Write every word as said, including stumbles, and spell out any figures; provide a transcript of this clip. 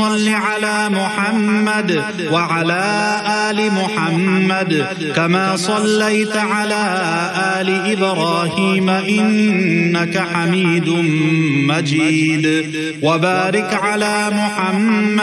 صل على محمد وعلى آل محمد كما صليت على آل إبراهيم إنك حميد مجيد وبارك على محمد